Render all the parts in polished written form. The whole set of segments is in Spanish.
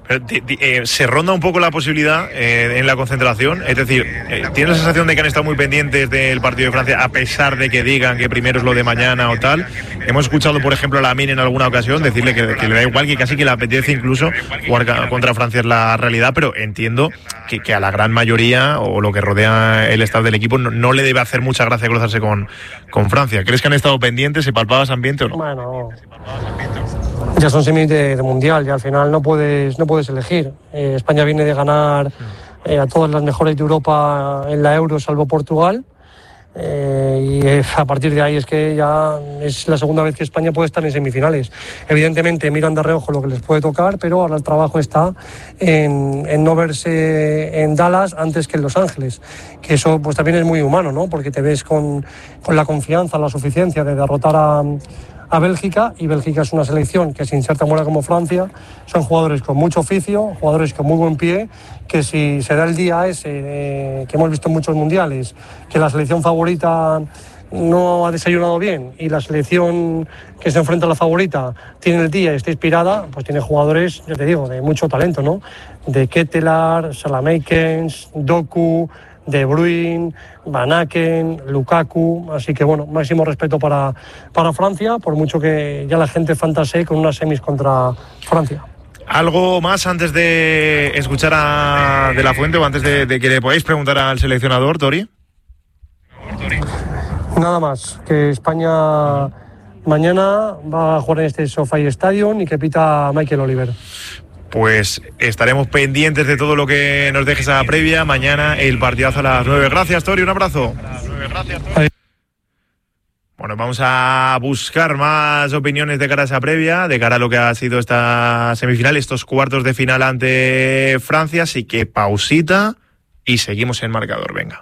Se ronda un poco la posibilidad en la concentración, es decir, ¿tienes la sensación de que han estado muy pendientes del partido de Francia a pesar de que digan que primero es lo de mañana o tal? Hemos escuchado, por ejemplo, a Lamine en alguna ocasión decirle que le da igual, que casi que le apetece incluso jugar contra Francia es la realidad, pero entiendo que a la gran mayoría o lo que rodea el staff del equipo no le debe hacer mucha gracia cruzarse con Francia. ¿Crees que han estado pendientes? ¿Se palpaba ese ambiente o no? Bueno, ya son semis de mundial y al final no puedes elegir. España viene de ganar a todas las mejores de Europa en la Euro, salvo Portugal. Y a partir de ahí es que ya es la segunda vez que España puede estar en semifinales. Evidentemente miran de reojo lo que les puede tocar, pero ahora el trabajo está en no verse en Dallas antes que en Los Ángeles, que eso pues también es muy humano, ¿no? Porque te ves con la confianza, la suficiencia de derrotar a Bélgica, y Bélgica es una selección que sin ser tan buena como Francia, son jugadores con mucho oficio, jugadores con muy buen pie, que si se da el día ese que hemos visto en muchos mundiales, que la selección favorita no ha desayunado bien y la selección que se enfrenta a la favorita tiene el día y está inspirada, pues tiene jugadores, ya te digo, de mucho talento, ¿no? De Ketelaar, Salameikens, Doku, De Bruyne, Van Aken, Lukaku, así que bueno, máximo respeto para Francia, por mucho que ya la gente fantasee con unas semis contra Francia. ¿Algo más antes de escuchar a De La Fuente o antes de que le podáis preguntar al seleccionador, Tori? Nada más, que España mañana va a jugar en este SoFi Stadium y que pita Michael Oliver. Pues estaremos pendientes de todo lo que nos dejes a la previa. Mañana el partidazo a las 9. Gracias, Tori, un abrazo. Bueno, vamos a buscar más opiniones de cara a esa previa, de cara a lo que ha sido esta semifinal, estos cuartos de final ante Francia. Así que pausita y seguimos en marcador, venga.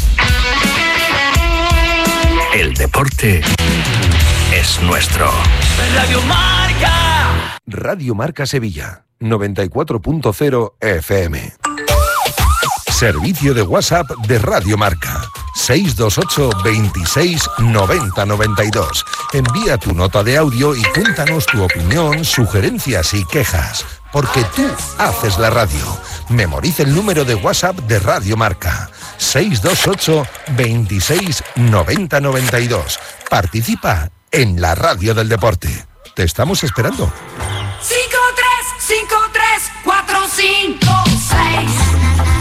El deporte es nuestro. Radio Marca. Radio Marca Sevilla, 94.0 FM. Servicio de WhatsApp de Radio Marca. 628 26 90 92. Envía tu nota de audio y cuéntanos tu opinión, sugerencias y quejas. Porque tú haces la radio. Memoriza el número de WhatsApp de Radio Marca. 628 26 90 92. Participa en la radio del deporte. Te estamos esperando. 5-3-5-3-4-5-6.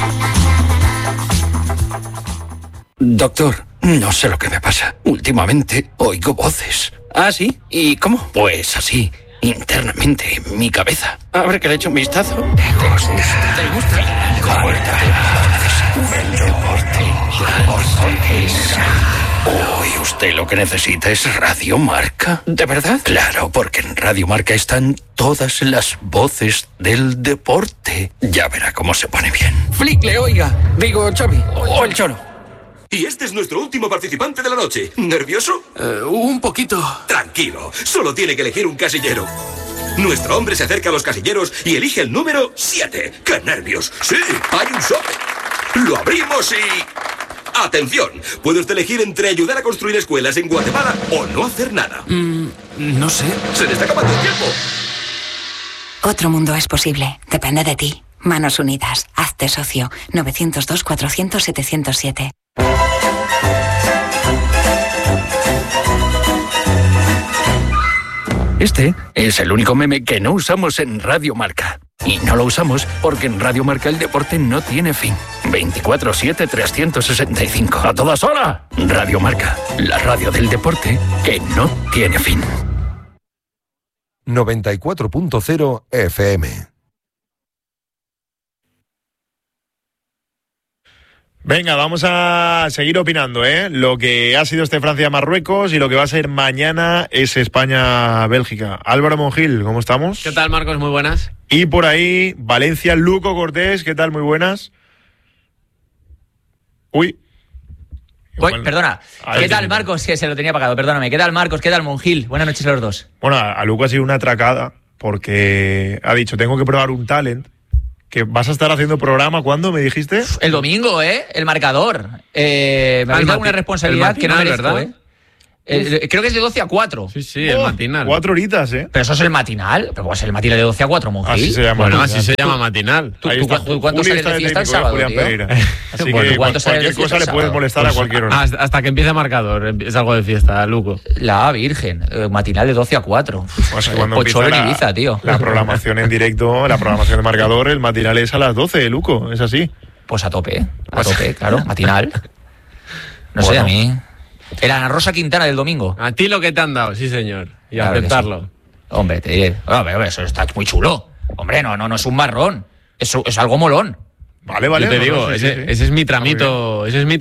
Doctor, no sé lo que me pasa. Últimamente oigo voces. ¿Ah, sí? ¿Y cómo? Pues así, internamente, en mi cabeza. A ver, que le eche un vistazo. ¿Te gusta? El deporte. Hoy usted lo que necesita es Radio Marca. ¿De verdad? Claro, porque en Radio Marca están todas las voces del deporte. Ya verá cómo se pone bien. Flickle, oiga. Digo, Xavi. O el Cholo. Y este es nuestro último participante de la noche. ¿Nervioso? Un poquito. Tranquilo, solo tiene que elegir un casillero. Nuestro hombre se acerca a los casilleros y elige el número 7. ¡Qué nervios! ¡Sí, hay un sobre! Lo abrimos y... ¡Atención! Puede usted elegir entre ayudar a construir escuelas en Guatemala o no hacer nada. No sé. ¡Se le está acabando el tiempo! Otro mundo es posible. Depende de ti. Manos Unidas. Hazte socio. 902-400-707. Este es el único meme que no usamos en Radio Marca. Y no lo usamos porque en Radio Marca el deporte no tiene fin. 24/7-365. ¡A todas horas! Radio Marca, la radio del deporte que no tiene fin. 94.0 FM. Venga, vamos a seguir opinando, ¿eh? Lo que ha sido este Francia-Marruecos y lo que va a ser mañana es España-Bélgica. Álvaro Monjil, ¿cómo estamos? ¿Qué tal, Marcos? Muy buenas. Y por ahí, Valencia, Luco Cortés, ¿qué tal? Muy buenas. Uy, perdona. ¿Qué tal, Marcos? Que se lo tenía apagado, perdóname. ¿Qué tal, Marcos? ¿Qué tal, Monjil? Buenas noches a los dos. Bueno, a Luco ha sido una atracada porque ha dicho, tengo que probar un talent. Que vas a estar haciendo programa, ¿cuándo me dijiste? El domingo, ¿eh? El marcador. Me habéis dado una responsabilidad que no merezco, ¿verdad? Creo que es de 12 a 4. Sí, el matinal. 4 horitas, ¿eh? Pero eso es el matinal. Pero pues el matinal de 12 a 4, Monjil. Así se llama. Bueno, así se llama matinal. ¿Tú cuánto sales de fiesta el sábado, tío? Así que cualquier cosa le puedes molestar a cualquier hora. Hasta que empiece marcador, es algo de fiesta, Luco. La Virgen, matinal de 12 a 4. Pues cuando Pocholo empieza en Ibiza, tío. La programación en directo, la programación de marcador, el matinal es a las 12, Luco, es así. Pues a tope, claro, matinal. No sé, a mí. Era Ana Rosa Quintana del domingo. A ti lo que te han dado, sí, señor. Y claro, aceptarlo. Sí. Hombre, eso está muy chulo. Hombre, no es un marrón. Eso es algo molón. Vale. Yo te digo, ese es mi tramito,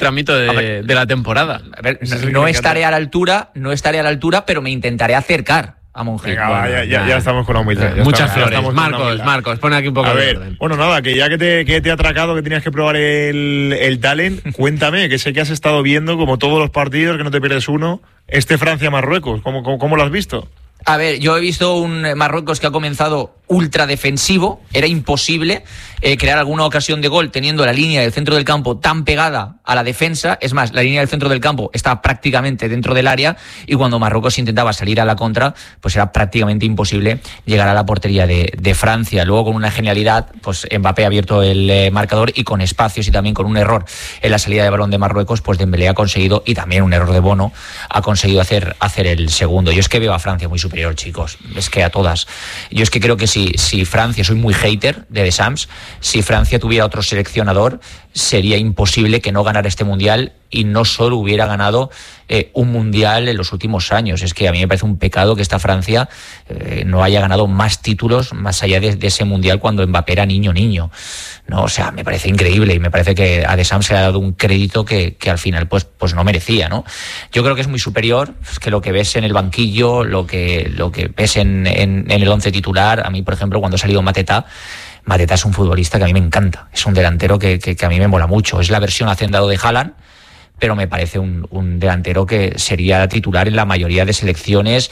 de la temporada. A ver, no estaré a la altura, pero me intentaré acercar a Monjil. Venga, ya estamos con la humildad. Muchas flores. Marcos, pon aquí un poco de orden. Bueno, nada, que ya que te ha atracado, que tenías que probar el talent, cuéntame, que sé que has estado viendo, como todos los partidos, que no te pierdes uno, Francia-Marruecos. ¿Cómo lo has visto? A ver, yo he visto un Marruecos que ha comenzado ultra defensivo. Era imposible crear alguna ocasión de gol teniendo la línea del centro del campo tan pegada a la defensa. Es más, la línea del centro del campo está prácticamente dentro del área y cuando Marruecos intentaba salir a la contra, pues era prácticamente imposible llegar a la portería de Francia. Luego, con una genialidad, pues Mbappé ha abierto el marcador y con espacios y también con un error en la salida de balón de Marruecos, pues Dembélé ha conseguido, y también un error de Bono, ha conseguido hacer el segundo. Yo es que veo a Francia muy superior, chicos. Es que a todas. Yo es que creo que si Francia, soy muy hater de Deschamps, si Francia tuviera otro seleccionador, sería imposible que no ganara este mundial y no solo hubiera ganado un mundial en los últimos años. Es que a mí me parece un pecado que esta Francia no haya ganado más títulos más allá de ese mundial cuando Mbappé era niño. No, o sea, me parece increíble y me parece que a Deschamps se le ha dado un crédito que al final pues no merecía, ¿no? Yo creo que es muy superior, es que lo que ves en el banquillo, lo que ves en el 11 titular. A mí, por ejemplo, cuando ha salido Mateta es un futbolista que a mí me encanta, es un delantero que a mí me mola mucho, es la versión hacendado de Haaland, pero me parece un delantero que sería titular en la mayoría de selecciones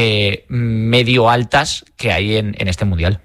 medio altas que hay en este mundial.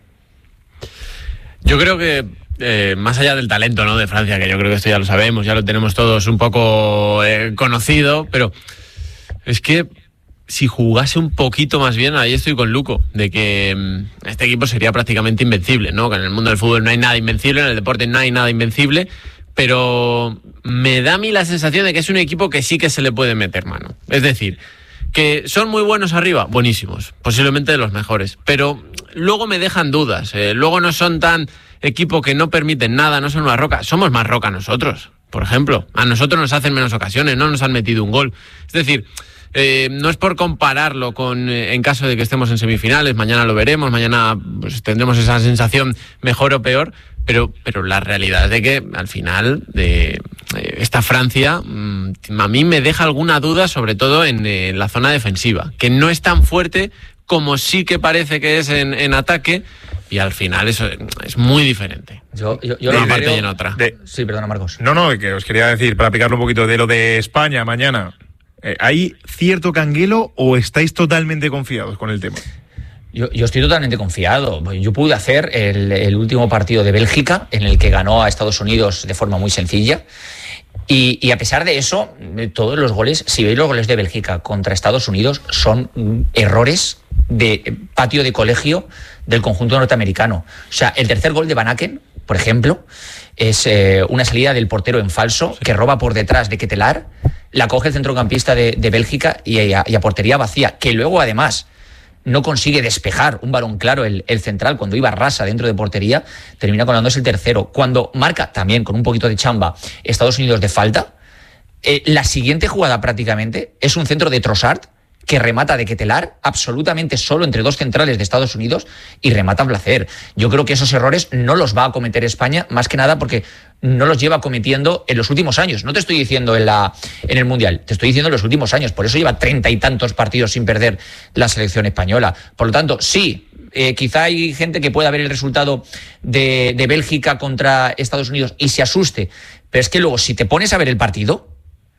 Yo creo que más allá del talento, ¿no?, de Francia, que yo creo que esto ya lo sabemos, ya lo tenemos todos un poco conocido, pero es que si jugase un poquito más bien, ahí estoy con Luco, de que este equipo sería prácticamente invencible, ¿no? Que en el mundo del fútbol no hay nada invencible, en el deporte no hay nada invencible, pero me da a mí la sensación de que es un equipo que sí que se le puede meter mano. Es decir, que son muy buenos arriba, buenísimos, posiblemente de los mejores, pero luego me dejan dudas, luego no son tan equipo que no permiten nada, no son más roca, somos más roca nosotros, por ejemplo, a nosotros nos hacen menos ocasiones, no nos han metido un gol, es decir, no es por compararlo con en caso de que estemos en semifinales, mañana lo veremos, mañana pues tendremos esa sensación mejor o peor, pero la realidad es de que al final de esta Francia a mí me deja alguna duda, sobre todo en la zona defensiva, que no es tan fuerte como sí que parece que es en ataque, y al final eso es muy diferente. Yo una parte y en otra. Sí, perdona, Marcos. No, que os quería decir, para aplicarlo un poquito, de lo de España mañana, ¿hay cierto canguelo o estáis totalmente confiados con el tema? Yo estoy totalmente confiado. Yo pude hacer el último partido de Bélgica, en el que ganó a Estados Unidos de forma muy sencilla. Y a pesar de eso, todos los goles, si veis los goles de Bélgica contra Estados Unidos, son errores de patio de colegio del conjunto norteamericano. O sea, el tercer gol de Van Aken, por ejemplo, es una salida del portero en falso, que roba por detrás de Ketelaar, la coge el centrocampista de Bélgica y a portería vacía, que luego además no consigue despejar un balón claro el central cuando iba rasa dentro de portería, termina colándose el tercero. Cuando marca, también con un poquito de chamba, Estados Unidos de falta, la siguiente jugada prácticamente es un centro de Trossard que remata de Ketelaar absolutamente solo entre dos centrales de Estados Unidos y remata Blacer. Yo creo que esos errores no los va a cometer España, más que nada porque no los lleva cometiendo en los últimos años. No te estoy diciendo en el Mundial, te estoy diciendo en los últimos años. Por eso lleva 30 y tantos partidos sin perder la selección española. Por lo tanto, sí, quizá hay gente que pueda ver el resultado de Bélgica contra Estados Unidos y se asuste, pero es que luego si te pones a ver el partido,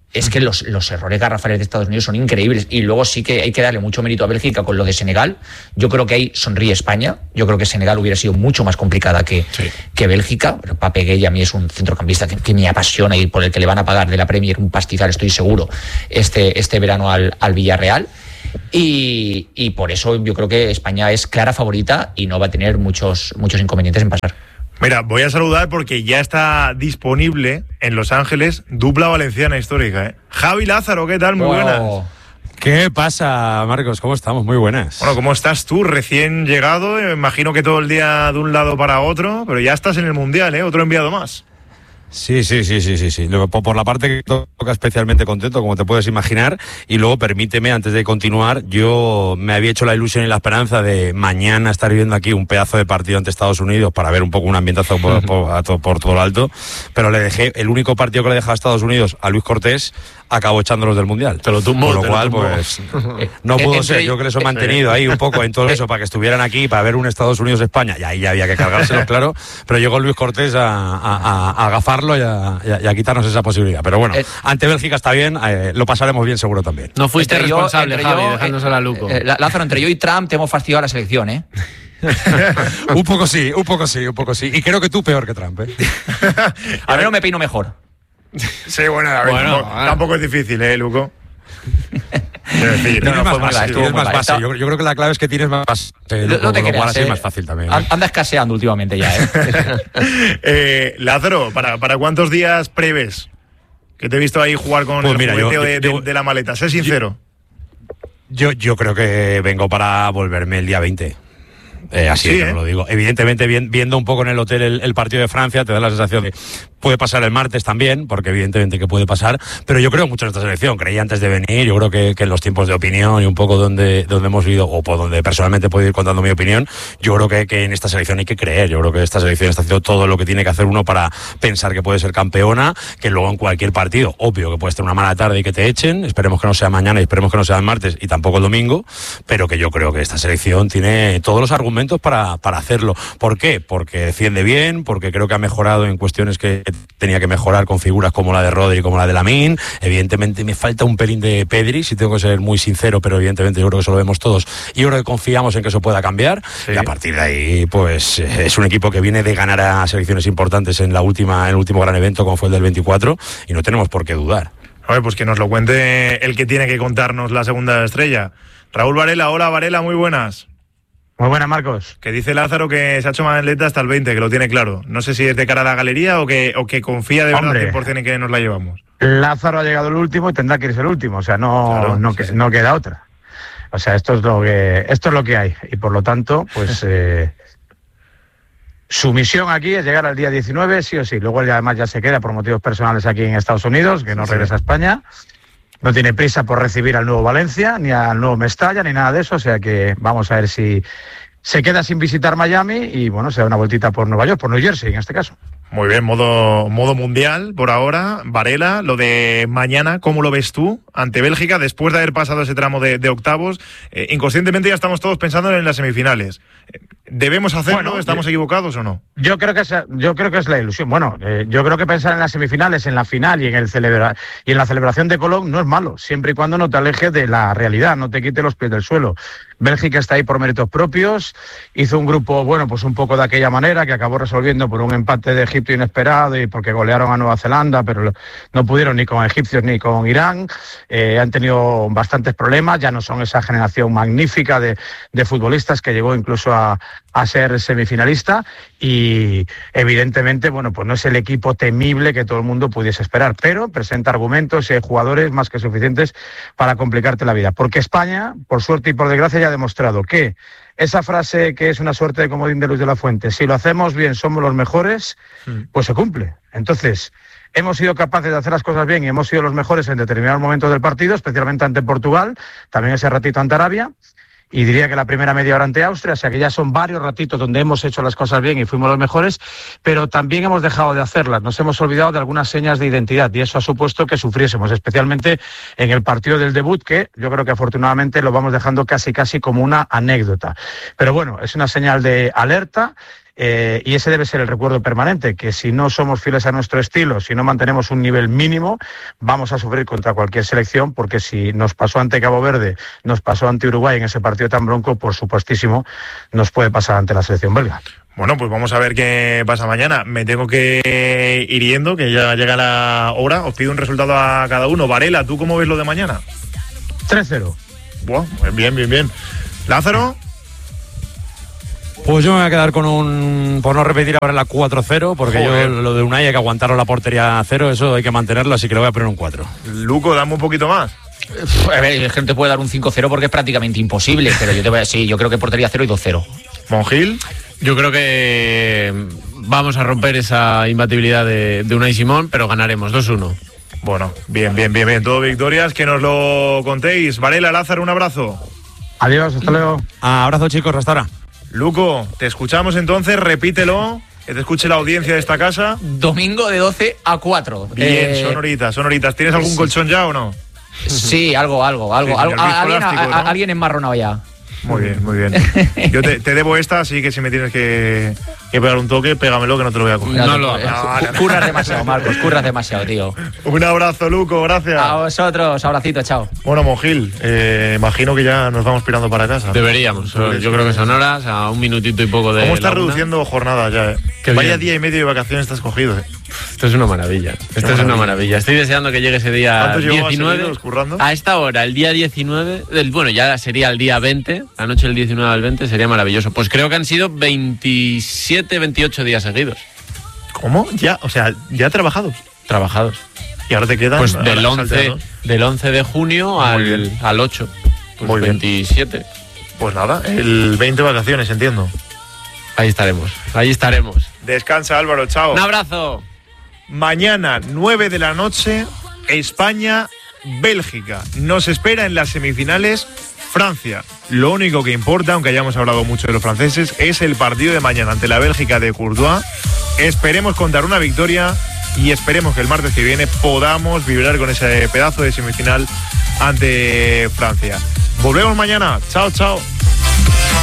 es que los errores garrafales de Estados Unidos son increíbles. Y luego sí que hay que darle mucho mérito a Bélgica con lo de Senegal. Yo creo que ahí sonríe España. Yo creo que Senegal hubiera sido mucho más complicada que Bélgica. Pero Pape Gueye a mí es un centrocampista que me apasiona y por el que le van a pagar de la Premier un pastizal, estoy seguro, este verano al Villarreal. Y por eso yo creo que España es clara favorita y no va a tener muchos inconvenientes en pasar. Mira, voy a saludar porque ya está disponible en Los Ángeles dupla valenciana histórica, ¿eh? Javi Lázaro, ¿qué tal? Muy buenas. ¿Qué pasa, Marcos? ¿Cómo estamos? Muy buenas. Bueno, ¿cómo estás tú? Recién llegado, me imagino que todo el día de un lado para otro, pero ya estás en el Mundial, ¿eh? Otro enviado más. Sí. Por la parte que toca especialmente contento, como te puedes imaginar. Y luego permíteme, antes de continuar, yo me había hecho la ilusión y la esperanza de mañana estar viendo aquí un pedazo de partido ante Estados Unidos para ver un poco un ambientazo por todo lo alto, pero le dejé, el único partido que le dejé a Estados Unidos a Luis Cortés, acabó echándolos del Mundial. Te lo tumbo. Con lo cual, pues, no pudo ser. Yo que les he mantenido ahí un poco en todo eso para que estuvieran aquí, para ver un Estados Unidos-España, y ahí ya había que cargárselos, claro, pero llegó Luis Cortés a agafarlo y a quitarnos esa posibilidad. Pero bueno, ante Bélgica está bien, lo pasaremos bien seguro también. No fuiste responsable, Javi, dejándose a la Luco. Lázaro, entre yo y Trump te hemos fastidiado a la selección, ¿eh? Un poco sí. Y creo que tú peor que Trump, ¿eh? A ver, no me peino mejor. Sí, bueno, a ver, tampoco es difícil, Luco. Es decir, no, más base. Yo creo que la clave es que tienes más base. No te creas, es más fácil también. Anda escaseando últimamente ya, Lázaro, ¿para cuántos días preves? Que te he visto ahí jugar con el jugueteo de la maleta. Sé sincero. Yo creo que vengo para volverme el día 20. Así sí, lo digo. Evidentemente, viendo un poco en el hotel el partido de Francia, te da la sensación de puede pasar el martes también, porque evidentemente que puede pasar, pero yo creo mucho en esta selección. Creí antes de venir, yo creo que en los tiempos de opinión y un poco donde hemos vivido, o por donde personalmente puedo ir contando mi opinión, yo creo que en esta selección hay que creer. Yo creo que esta selección está haciendo todo lo que tiene que hacer uno para pensar que puede ser campeona, que luego en cualquier partido, obvio que puedes tener una mala tarde y que te echen, esperemos que no sea mañana y esperemos que no sea el martes y tampoco el domingo, pero que yo creo que esta selección tiene todos los argumentos para hacerlo. ¿Por qué? Porque defiende bien, porque creo que ha mejorado en cuestiones que tenía que mejorar con figuras como la de Rodri y como la de Lamine. Evidentemente me falta un pelín de Pedri, si tengo que ser muy sincero, pero evidentemente yo creo que eso lo vemos todos y yo creo que confiamos en que eso pueda cambiar, y a partir de ahí pues es un equipo que viene de ganar a selecciones importantes en el último gran evento como fue el del 24 y no tenemos por qué dudar. A ver, pues que nos lo cuente el que tiene que contarnos la segunda estrella. Raúl Varela. Hola Varela, muy buenas. Muy buenas, Marcos. Que dice Lázaro que se ha hecho maleta hasta el 20, que lo tiene claro. No sé si es de cara a la galería o que confía de verdad 100% en que nos la llevamos. Lázaro ha llegado el último y tendrá que irse el último. O sea, no queda otra. O sea, esto es lo que hay. Y por lo tanto, pues su misión aquí es llegar al día 19, sí o sí. Luego él además ya se queda por motivos personales aquí en Estados Unidos, que no regresa a España. No tiene prisa por recibir al nuevo Valencia, ni al nuevo Mestalla, ni nada de eso. O sea que vamos a ver si se queda sin visitar Miami y, bueno, se da una vueltita por Nueva York, por New Jersey en este caso. Muy bien, modo mundial por ahora. Varela, lo de mañana, ¿cómo lo ves tú ante Bélgica después de haber pasado ese tramo de octavos? Inconscientemente ya estamos todos pensando en las semifinales. ¿Debemos hacerlo? ¿Estamos equivocados o no? Yo creo que es la ilusión. Bueno, yo creo que pensar en las semifinales, en la final y en la celebración de Colón no es malo, siempre y cuando no te alejes de la realidad, no te quite los pies del suelo. Bélgica está ahí por méritos propios, hizo un grupo, bueno, pues un poco de aquella manera, que acabó resolviendo por un empate de Egipto inesperado y porque golearon a Nueva Zelanda, pero no pudieron ni con egipcios ni con Irán. Han tenido bastantes problemas, ya no son esa generación magnífica de futbolistas que llegó incluso a ser semifinalista y evidentemente, bueno, pues no es el equipo temible que todo el mundo pudiese esperar, pero presenta argumentos y hay jugadores más que suficientes para complicarte la vida. Porque España, por suerte y por desgracia, ya ha demostrado que esa frase que es una suerte de comodín de Luis de la Fuente, si lo hacemos bien somos los mejores, pues se cumple. Entonces, hemos sido capaces de hacer las cosas bien y hemos sido los mejores en determinados momentos del partido, especialmente ante Portugal, también ese ratito ante Arabia, y diría que la primera media hora ante Austria, o sea que ya son varios ratitos donde hemos hecho las cosas bien y fuimos los mejores, pero también hemos dejado de hacerlas, nos hemos olvidado de algunas señas de identidad y eso ha supuesto que sufriésemos, especialmente en el partido del debut, que yo creo que afortunadamente lo vamos dejando casi como una anécdota. Pero bueno, es una señal de alerta. y ese debe ser el recuerdo permanente, que si no somos fieles a nuestro estilo, si no mantenemos un nivel mínimo, vamos a sufrir contra cualquier selección, porque si nos pasó ante Cabo Verde, nos pasó ante Uruguay en ese partido tan bronco, por supuestísimo nos puede pasar ante la selección belga. Bueno, pues vamos a ver qué pasa mañana. Me tengo que ir yendo, que ya llega la hora. Os pido un resultado a cada uno. Varela, ¿tú cómo ves lo de mañana? 3-0. Buah, bien. Lázaro. Pues yo me voy a quedar con por no repetir ahora la 4-0, porque Joder. yo lo de Unai hay que aguantarlo la portería a 0, eso hay que mantenerlo, así que le voy a poner un 4. Luco, dame un poquito más. A ver, es que no te puede dar un 5-0 porque es prácticamente imposible, pero yo creo que portería 0 y 2-0. Monjil. Yo creo que vamos a romper esa imbatibilidad de Unai Simón, pero ganaremos 2-1. Bueno, bien. Todo victorias, que nos lo contéis. Varela, Lázaro, un abrazo. Adiós, hasta luego. Abrazo, chicos, hasta ahora. Luco, te escuchamos entonces, repítelo, que te escuche la audiencia de esta casa. Domingo de 12 a 4. Bien, sonoritas. ¿Tienes algún colchón ya o no? Sí, algo. Alguien enmarronado ya. Muy bien. Yo te debo esta, así que si me tienes que pegar un toque, pégamelo, que no te lo voy a coger. No lo hagas. Curras demasiado, Marcos, curras demasiado, tío. Un abrazo, Luco, gracias. A vosotros, abracito, chao. Bueno, Monjil, imagino que ya nos vamos pirando para casa. Deberíamos, yo creo que son horas, a un minutito y poco de... ¿Cómo estás reduciendo jornadas ya? Vaya bien. día y medio de vacaciones estás cogido. Esto es una maravilla. Es una maravilla. Estoy deseando que llegue ese día 19. Currando? A esta hora, el día 19, bueno, ya sería el día 20, la noche del 19 al 20, sería maravilloso. Pues creo que han sido 27, 28 días seguidos. ¿Cómo? Ya, o sea, ya trabajados. Y ahora te quedan... Pues del 11 de junio al 8. Pues muy 27. Bien. Pues nada, el 20 vacaciones, entiendo. Ahí estaremos. Descansa, Álvaro, chao. Un abrazo. Mañana, 9 de la noche, España-Bélgica. Nos espera en las semifinales Francia. Lo único que importa, aunque hayamos hablado mucho de los franceses, es el partido de mañana ante la Bélgica de Courtois. Esperemos contar una victoria y esperemos que el martes que viene podamos vibrar con ese pedazo de semifinal ante Francia. Volvemos mañana. Chao.